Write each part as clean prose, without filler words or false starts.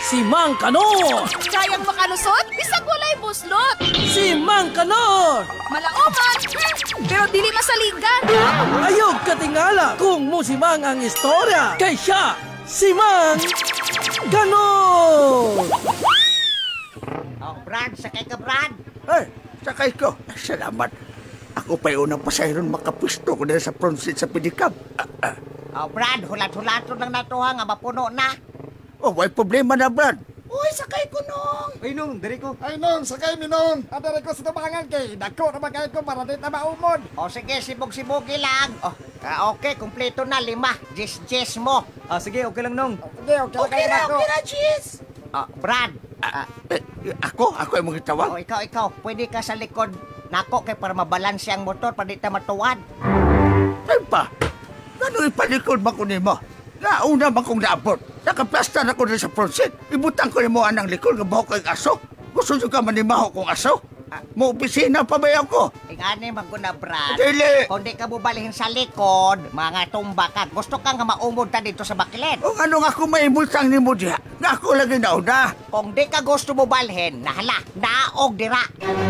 Si Mang Kanor! Kayang makalusot, bisag walay buslot. Si Mang Kanor! Malaoman, pero dili masaligan. Ayog katingala kung musimang ang istorya. Kay siya, si Mang Kanor! Oh, Brad, sakay ka, Brad. Ay, sakay ko. Salamat. Ako pa'y unang pasayron makapwisto ko dahil sa front seat sa pedicab. Oh, Brad, hulat-hulato lang na to ha, nga mapuno na. Oh, may problema na, Brad. Uy, sakay ko nung. Ay, nung, dari ko. Ay, nung, sakay mi nung. Adari ko sa tubangan kay. Dako na magkaya ko para di na maumod. Oh, sige, sibog-sibogi lang. Oh, okay, kumpleto na, 5. Jis mo. Ah, sige, okay lang, nung. Okay na, Jis. Oh, Brad. Ako ay mga tawag. Oh, ikaw. Pwede ka sa likod nako kay para mabalanse ang motor para di ta matuwad. Ay pa, ano ipalikod ba ko nimo? Nauna ba kong naabot? Nakaplasta na ko rin sa front seat. Ibutang ko ni mo anang likod nga bahok kay aso. Gusto nyo ka manimaho kong aso? Mo opisina pa ba ako? Ingani maguna, Brad. Dili! Kung di ka bubalihin sa likod, mga tumba ka. Gusto ka nga maumod ta dito sa bakilit. O ano nga kung maimultang ni mo diha? Nga ako lagi nauna. Kung di ka gusto bubalhin, nahala, naog dira.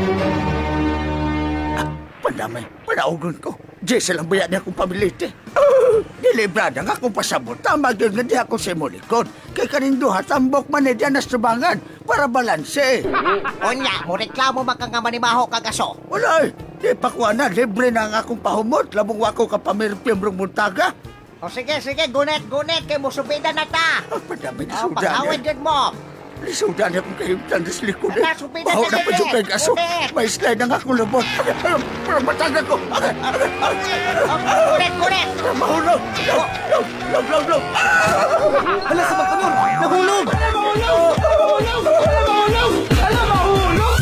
Pandamay, panaugon ko. Jessa lang bayan niya akong pamilite. Dili, Brad, ang akong pasabot. Tama yun nga di ako sa imo likod. Kay kaninduha, tambok man na diyan na subangan para balanse. Unya, mo reklamo maka nga manimaho kag aso. Wala eh. Di pa kuha na, libre na ang akong pahumot. Labong wako ka pamirpimrong muntaga. O sige, gunet, kay musubida na ta. Padami na O, sudan pag-awad eh. dyan mo. Sudan eh kung kahimtan sa likod eh. Ala, supidan Baho ka na pa dali. yung kay kaso. Ulit. May slide ang akong lubot. Pero mataga ko. Gunet. Mahulog. Log. Hala, sa Bangkanor!